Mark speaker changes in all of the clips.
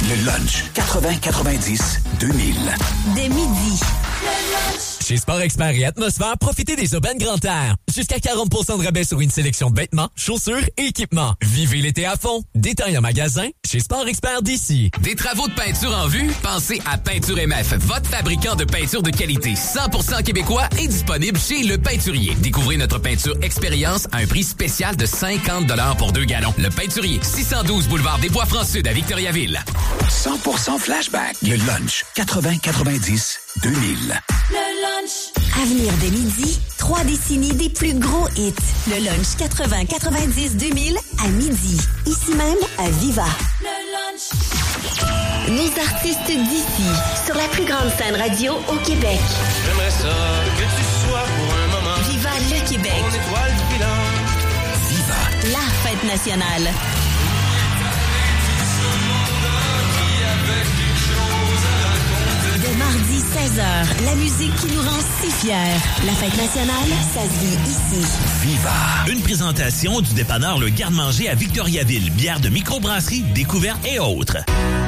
Speaker 1: Le lunch 80-90-2000.
Speaker 2: Dès midi.
Speaker 3: Chez Sport Expert et Atmosphère, profitez des aubaines Grand Air. Jusqu'à 40% de rabais sur une sélection de vêtements, chaussures et équipements. Vivez l'été à fond. Détail en magasin chez Sport Expert d'ici.
Speaker 4: Des travaux de peinture en vue? Pensez à Peinture MF, votre fabricant de peinture de qualité 100% québécois et disponible chez Le Peinturier. Découvrez notre peinture expérience à un prix spécial de 50 $ pour 2 gallons. Le Peinturier, 612 boulevard des Bois-Francs-Sud à Victoriaville.
Speaker 1: 100% flashback. Le lunch 80-90-2000.
Speaker 2: Le lunch. Avenir de midi, 3 décennies des plus gros hits. Le lunch 80-90-2000 à midi. Ici même à Viva. Le lunch. Nos artistes d'ici, sur la plus grande scène radio au Québec.
Speaker 5: J'aimerais ça que tu sois pour un moment.
Speaker 2: Viva le Québec.
Speaker 5: Mon étoile filante.
Speaker 1: Viva.
Speaker 2: La fête nationale. De mardi 16h, la musique qui nous rend si fiers. La fête nationale, ça se vit ici.
Speaker 1: Viva.
Speaker 6: Une présentation du dépanneur Le Garde-Manger à Victoriaville. Bière de microbrasserie, découverte et autres.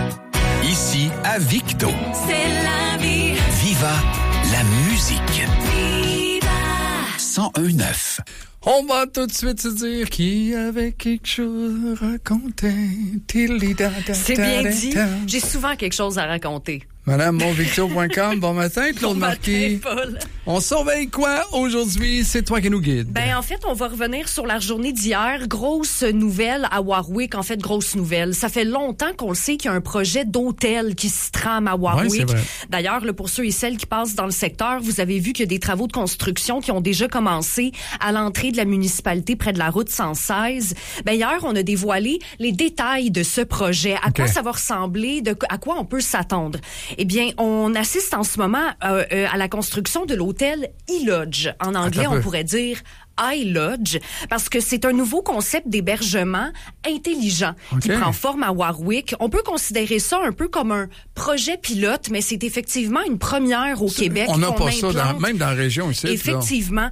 Speaker 1: Ici à Victo.
Speaker 2: C'est la vie.
Speaker 1: Viva la musique.
Speaker 2: Viva.
Speaker 1: 101.9.
Speaker 7: On va tout de suite se dire qui avait quelque chose à raconter.
Speaker 8: C'est bien dit. J'ai souvent quelque chose à raconter.
Speaker 7: MadameMonVicto.com. Bon matin, Claude Marquis.
Speaker 8: Paul.
Speaker 7: On surveille quoi aujourd'hui? C'est toi qui nous guide.
Speaker 8: Ben, en fait, on va revenir sur la journée d'hier. Grosse nouvelle à Warwick. En fait, grosse nouvelle. Ça fait longtemps qu'on le sait qu'il y a un projet d'hôtel qui se trame à Warwick.
Speaker 7: Ouais, c'est vrai.
Speaker 8: D'ailleurs, là, pour ceux et celles qui passent dans le secteur, vous avez vu qu'il y a des travaux de construction qui ont déjà commencé à l'entrée de la municipalité près de la route 116. Ben, hier, on a dévoilé les détails de ce projet. À quoi ça va ressembler? À quoi on peut s'attendre? Eh bien, on assiste en ce moment à la construction de l'hôtel E-Lodge. En anglais, on pourrait dire iLodge, parce que c'est un nouveau concept d'hébergement intelligent qui prend forme à Warwick. On peut considérer ça un peu comme un projet pilote, mais c'est effectivement une première au Québec.
Speaker 7: On n'a pas ça, même dans la région ici.
Speaker 8: Effectivement.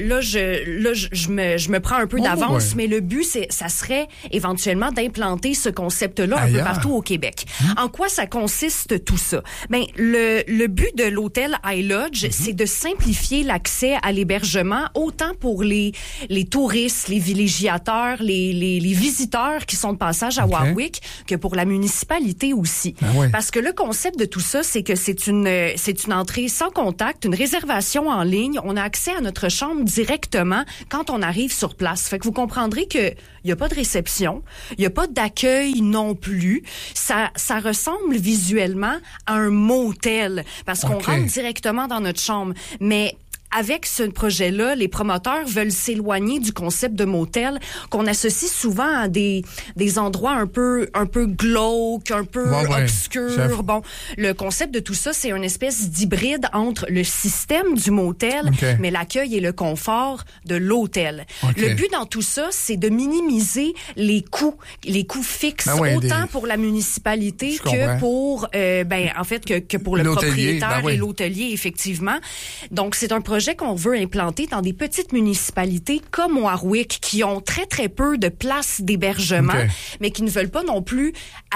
Speaker 8: Je me prends un peu d'avance, mais le but, ça serait éventuellement d'implanter ce concept-là un peu partout au Québec. En quoi ça consiste tout ça? Ben, le but de l'hôtel iLodge, c'est de simplifier l'accès à l'hébergement, autant pour les touristes, les villégiateurs, les visiteurs qui sont de passage à Warwick, que pour la municipalité aussi. Parce que le concept de tout ça, c'est que c'est une entrée sans contact, une réservation en ligne. On a accès à notre chambre directement quand on arrive sur place. Fait que vous comprendrez que il y a pas de réception, il y a pas d'accueil non plus. Ça ressemble visuellement à un motel parce qu'on rentre directement dans notre chambre, mais avec ce projet-là, les promoteurs veulent s'éloigner du concept de motel qu'on associe souvent à des endroits un peu glauques, un peu obscurs. Bon, le concept de tout ça, c'est une espèce d'hybride entre le système du motel, mais l'accueil et le confort de l'hôtel. Le but dans tout ça, c'est de minimiser les coûts fixes, autant pour la municipalité que pour, en fait, que pour le propriétaire et l'hôtelier, effectivement. Donc, c'est un projet qu'on veut implanter dans des petites municipalités comme Warwick, qui ont très, très peu de places d'hébergement, mais qui ne veulent pas non plus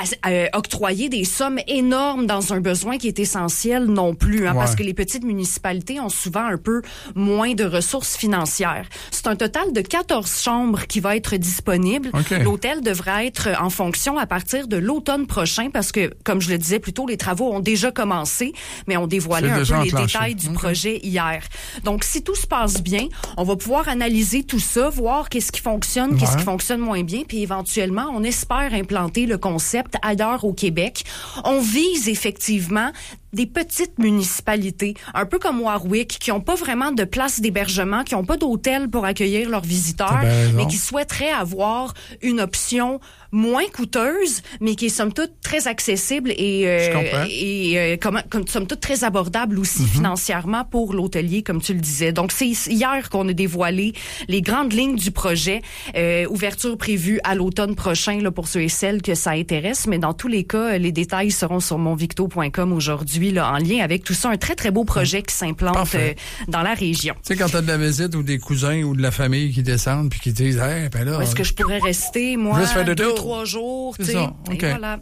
Speaker 8: octroyer des sommes énormes dans un besoin qui est essentiel non plus, parce que les petites municipalités ont souvent un peu moins de ressources financières. C'est un total de 14 chambres qui va être disponible. L'hôtel devra être en fonction à partir de l'automne prochain, parce que, comme je le disais plus tôt, les travaux ont déjà commencé, mais on dévoilait un peu les détails du projet hier. Donc, si tout se passe bien, on va pouvoir analyser tout ça, voir qu'est-ce qui fonctionne, qu'est-ce qui fonctionne moins bien, puis éventuellement, on espère implanter le concept ailleurs au Québec. On vise effectivement des petites municipalités, un peu comme Warwick, qui n'ont pas vraiment de place d'hébergement, qui n'ont pas d'hôtel pour accueillir leurs visiteurs, mais qui souhaiteraient avoir une option moins coûteuse, mais qui est somme toute très accessible et somme toute très abordable aussi financièrement pour l'hôtelier, comme tu le disais. Donc, c'est hier qu'on a dévoilé les grandes lignes du projet. Ouverture prévue à l'automne prochain là, pour ceux et celles que ça intéresse, mais dans tous les cas, les détails seront sur monvicto.com aujourd'hui, là, en lien avec tout ça. Un très, très beau projet qui s'implante dans la région.
Speaker 7: Tu sais, quand tu as de la visite ou des cousins ou de la famille qui descendent puis qui disent « Hey, ben là... »
Speaker 8: Est-ce que je pourrais rester, moi,
Speaker 7: juste faire
Speaker 8: 2-3 jours, tu sais.
Speaker 7: Voilà.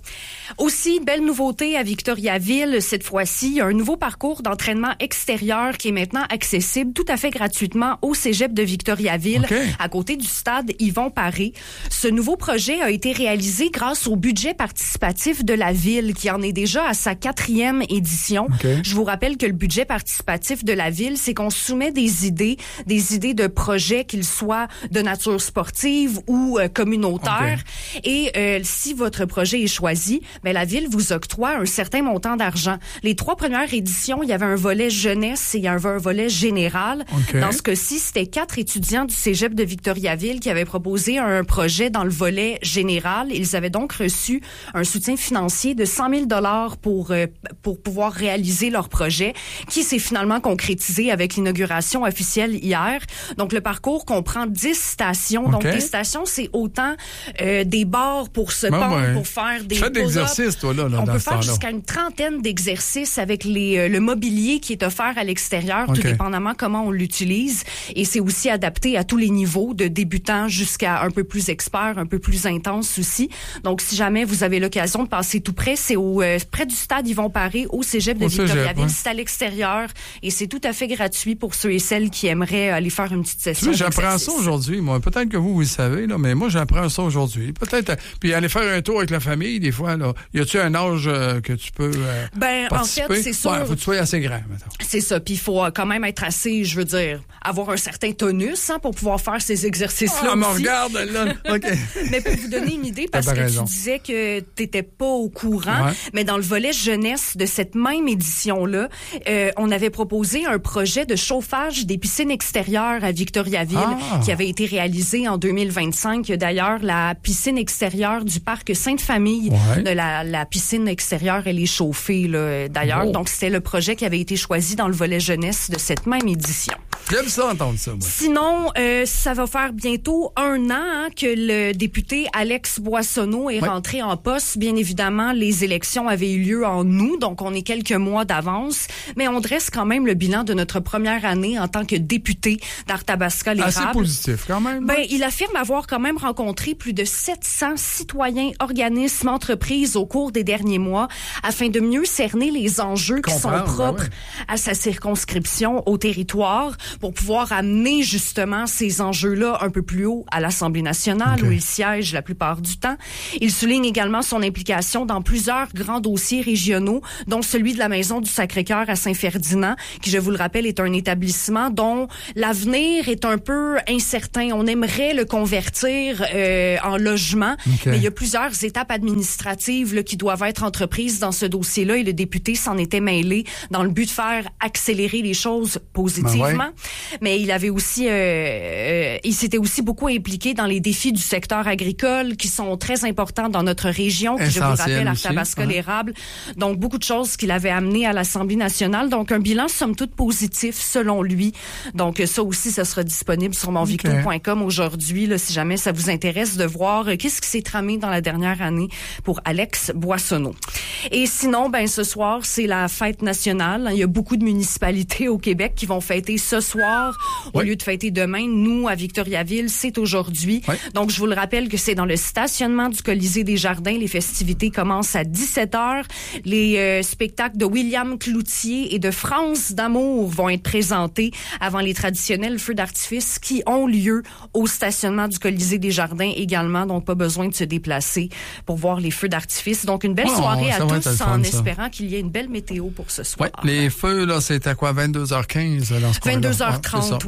Speaker 8: Aussi, belle nouveauté à Victoriaville, cette fois-ci, il y a un nouveau parcours d'entraînement extérieur qui est maintenant accessible tout à fait gratuitement au cégep de Victoriaville, à côté du stade Yvon Paré. Ce nouveau projet a été réalisé grâce au budget participatif de la ville, qui en est déjà à sa 4e édition. Je vous rappelle que le budget participatif de la ville, c'est qu'on soumet des idées de projets, qu'ils soient de nature sportive ou communautaire. Et si votre projet est choisi, ben la ville vous octroie un certain montant d'argent. Les 3 premières éditions, il y avait un volet jeunesse et il y avait un volet général. Dans ce cas-ci, c'était 4 étudiants du cégep de Victoriaville qui avaient proposé un projet dans le volet général. Ils avaient donc reçu un soutien financier de 100 000 $ pour pouvoir réaliser leur projet, qui s'est finalement concrétisé avec l'inauguration officielle hier. Donc, le parcours comprend 10 stations. Donc, des stations, c'est autant des barres pour se pendre, pour faire des
Speaker 7: exercices, toi, là,
Speaker 8: on peut faire jusqu'à une 30aine d'exercices avec le mobilier qui est offert à l'extérieur, tout dépendamment comment on l'utilise. Et c'est aussi adapté à tous les niveaux, de débutants jusqu'à un peu plus expert, un peu plus intense aussi. Donc, si jamais vous avez l'occasion de passer tout près, c'est près du stade Yvon Paré, au cégep de Victoriaville. C'est à l'extérieur et c'est tout à fait gratuit pour ceux et celles qui aimeraient aller faire une petite session.
Speaker 7: J'apprends ça aujourd'hui, moi. Peut-être que vous le savez, là, mais moi, j'apprends ça aujourd'hui. Peut-être, puis aller faire un tour avec la famille, des fois, là. Y a-tu un âge que tu peux participer?
Speaker 8: En fait, c'est sûr.
Speaker 7: Ouais, faut que tu sois assez grand, maintenant.
Speaker 8: C'est ça. Puis il faut quand même être assez, je veux dire, avoir un certain tonus pour pouvoir faire ces exercices-là aussi.
Speaker 7: Me regarde, là. OK.
Speaker 8: Mais pour vous donner une idée, parce que tu disais que t'étais pas au courant, mais dans le volet jeunesse de cette même édition-là, on avait proposé un projet de chauffage des piscines extérieures à Victoriaville qui avait été réalisé en 2025. D'ailleurs, la piscine extérieure du parc Sainte-Famille, la piscine extérieure, elle est chauffée, là, d'ailleurs. Donc, c'était le projet qui avait été choisi dans le volet jeunesse de cette même édition.
Speaker 7: J'aime ça entendre ça, moi.
Speaker 8: Sinon, ça va faire bientôt 1 an que le député Alex Boissonneau est rentré en poste. Bien évidemment, les élections avaient eu lieu en août, donc on est quelques mois d'avance. Mais on dresse quand même le bilan de notre première année en tant que député d'Arthabasca-les-Rables.
Speaker 7: Assez positif, quand même.
Speaker 8: Il affirme avoir quand même rencontré plus de 700 citoyens, organismes, entreprises au cours des derniers mois afin de mieux cerner les enjeux qui sont propres à sa circonscription, au territoire, pour pouvoir amener justement ces enjeux-là un peu plus haut à l'Assemblée nationale où il siège la plupart du temps. Il souligne également son implication dans plusieurs grands dossiers régionaux, dont celui de la Maison du Sacré-Cœur à Saint-Ferdinand, qui, je vous le rappelle, est un établissement dont l'avenir est un peu incertain. On aimerait le convertir en logement, mais il y a plusieurs étapes administratives là, qui doivent être entreprises dans ce dossier-là et le député s'en était mêlé dans le but de faire accélérer les choses positivement. Mais il avait aussi, il s'était aussi beaucoup impliqué dans les défis du secteur agricole qui sont très importants dans notre région, qui, je vous rappelle, Arthabasca-les-Rables. Donc, beaucoup de choses qu'il avait amenées à l'Assemblée nationale. Donc, un bilan, somme toute, positif, selon lui. Donc, ça aussi, ça sera disponible sur monvicto.com aujourd'hui, là, si jamais ça vous intéresse de voir qu'est-ce qui s'est tramé dans la dernière année pour Alex Boissonneau. Et sinon, ce soir, c'est la fête nationale. Il y a beaucoup de municipalités au Québec qui vont fêter ce soir au lieu de fêter demain. Nous, à Victoriaville, c'est aujourd'hui. Donc, je vous le rappelle que c'est dans le stationnement du Colisée des Jardins. Les festivités commencent à 17h. Les spectacles de William Cloutier et de France d'Amour vont être présentés avant les traditionnels feux d'artifice qui ont lieu au stationnement du Colisée des Jardins également. Donc, pas besoin de se déplacer pour voir les feux d'artifice. Donc, une belle soirée à tous en espérant qu'il y ait une belle météo pour ce soir.
Speaker 7: Les feux, là, c'est à quoi? 22h15 dans ce coin-là?
Speaker 8: 22h30,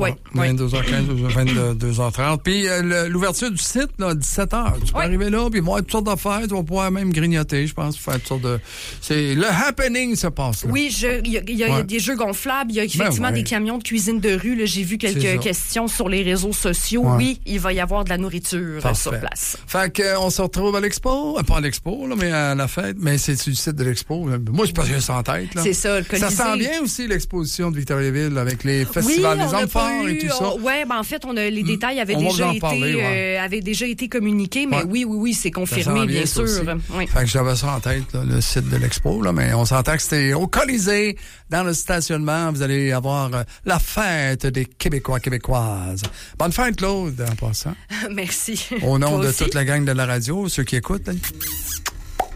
Speaker 7: 22h15, 22h30. Puis l'ouverture du site, là, 17h. Tu peux arriver là, puis voir toutes sortes d'affaires. Tu vas pouvoir même grignoter, je pense, faire toutes sortes de... C'est le happening se passe là.
Speaker 8: Oui, il y a des jeux gonflables, il y a effectivement des camions de cuisine de rue. Là, j'ai vu quelques questions sur les réseaux sociaux. Oui, il va y avoir de la nourriture sur place.
Speaker 7: Fait qu'on se retrouve à l'expo, pas à l'expo, là, mais à la fête, mais c'est sur le site de l'expo. Moi, je pense que j'ai ça en tête. Là.
Speaker 8: C'est ça, le Colisée.
Speaker 7: Ça sent bien aussi l'exposition de Victoriaville avec les festivals des hommes forts et tout ça.
Speaker 8: Oui, en fait, les détails avaient déjà été communiqués, mais oui, c'est confirmé, bien sûr.
Speaker 7: Fait que j'avais ça en tête, là, le site de l'expo, là, mais on s'entend que c'était au Colisée, dans le stationnement. Vous allez avoir la fête des Québécois, Québécoises. Bonne fête, Claude, en passant.
Speaker 8: Merci.
Speaker 7: Au nom de toute la gang de la radio, ceux qui écoutent.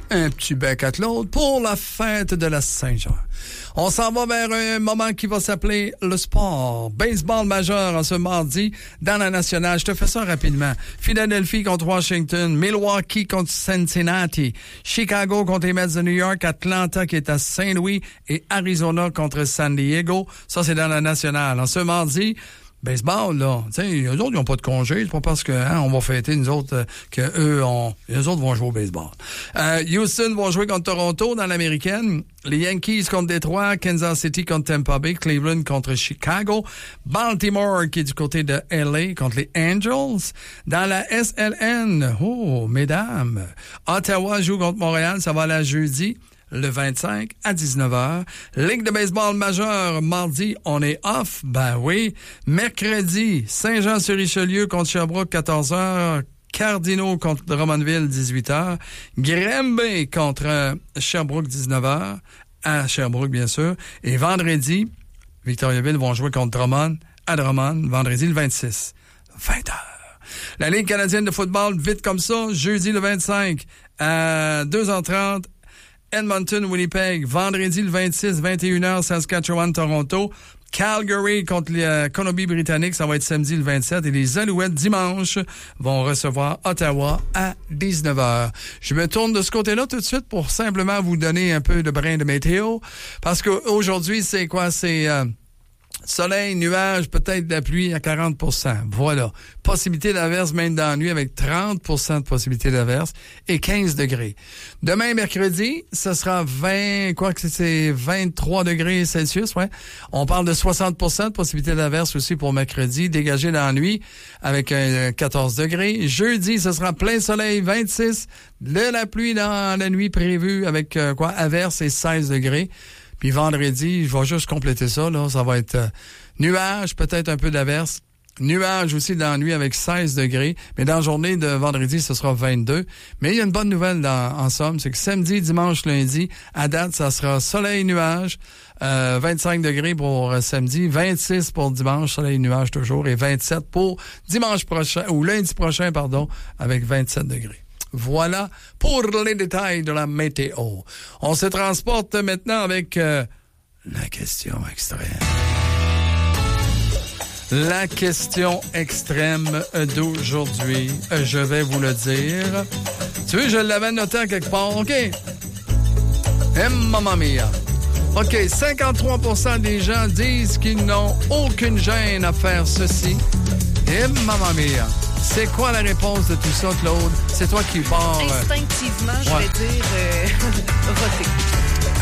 Speaker 7: un petit bec à l'autre pour la fête de la Saint-Jean. On s'en va vers un moment qui va s'appeler le sport. Baseball majeur en ce mardi dans la nationale. Je te fais ça rapidement. Philadelphie contre Washington, Milwaukee contre Cincinnati, Chicago contre les Mets de New York, Atlanta qui est à Saint-Louis et Arizona contre San Diego. Ça, c'est dans la nationale. En ce mardi, baseball, là, tu sais, eux autres, ils n'ont pas de congé. C'est pas parce que on va fêter, nous autres, eux autres vont jouer au baseball. Houston vont jouer contre Toronto dans l'américaine. Les Yankees contre Détroit, Kansas City contre Tampa Bay, Cleveland contre Chicago, Baltimore qui est du côté de LA contre les Angels. Dans la SLN, mesdames, Ottawa joue contre Montréal, ça va aller à jeudi. Le 25 à 19h. Ligue de baseball majeure, mardi, on est off. Ben oui. Mercredi, Saint-Jean-sur-Richelieu contre Sherbrooke, 14h. Cardinaux contre Drummondville, 18h. Granby contre Sherbrooke, 19h. À Sherbrooke, bien sûr. Et vendredi, Victoriaville vont jouer contre Drummond, à Drummond, vendredi le 26. 20h. La Ligue canadienne de football, vite comme ça, jeudi le 25 à 2h30. Edmonton, Winnipeg, vendredi le 26, 21h, Saskatchewan, Toronto. Calgary contre les Colombie-Britannique, ça va être samedi le 27. Et les Alouettes, dimanche, vont recevoir Ottawa à 19h. Je me tourne de ce côté-là tout de suite pour simplement vous donner un peu de brin de météo. Parce qu'aujourd'hui, c'est quoi? C'est soleil, nuages, peut-être de la pluie à 40%. Voilà. Possibilité d'averse même dans la nuit avec 30% de possibilité d'averse et 15 degrés. Demain, mercredi, ce sera 23 degrés Celsius, ouais. On parle de 60% de possibilité d'averse aussi pour mercredi, dégagé dans la nuit avec 14 degrés. Jeudi, ce sera plein soleil, 26. De la pluie dans la nuit prévue avec averse et 16 degrés. Puis vendredi, je vais juste compléter ça, là. Ça va être nuages, peut-être un peu d'averse. Nuages aussi dans la nuit avec 16 degrés. Mais dans la journée de vendredi, ce sera 22. Mais il y a une bonne nouvelle en somme, c'est que samedi, dimanche, lundi, à date, ça sera soleil, nuages, 25 degrés pour samedi, 26 pour dimanche, soleil, nuages toujours, et 27 pour dimanche prochain, ou lundi prochain, pardon, avec 27 degrés. Voilà pour les détails de la météo. On se transporte maintenant avec la question extrême. La question extrême d'aujourd'hui, je vais vous le dire. Tu veux, je l'avais noté à quelque part. OK. Mamma mia. OK, 53% des gens disent qu'ils n'ont aucune gêne à faire ceci. Mamma mia. C'est quoi la réponse de tout ça, Claude? C'est toi qui pars.
Speaker 8: Instinctivement, je vais dire voter.